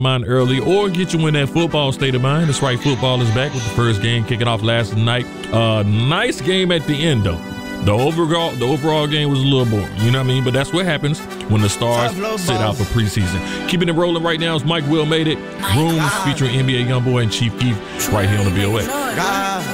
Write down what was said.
mind early or get you in that football state of mind. That's right, football is back with the first game kicking off last night. Nice game at the end though. The overall game was a little boring, you know what I mean? But that's what happens when the stars sit out for preseason. Keeping it rolling right now is Mike Will Made It. Rooms featuring NBA Youngboy and Chief Keef right here on the VOA.